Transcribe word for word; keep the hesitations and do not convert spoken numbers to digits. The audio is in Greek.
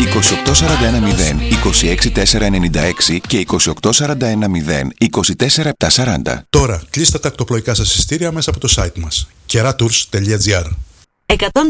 είκοσι οκτώ σαράντα ένα μηδέν είκοσι έξι τετρακόσια ενενήντα έξι και είκοσι οκτώ σαράντα ένα μηδέν είκοσι τέσσερα επτακόσια σαράντα. Τώρα κλείστε τα ακτοπλοϊκά σας εισιτήρια μέσα από το site μας κερatours τελεία τζι άρ. εκατόν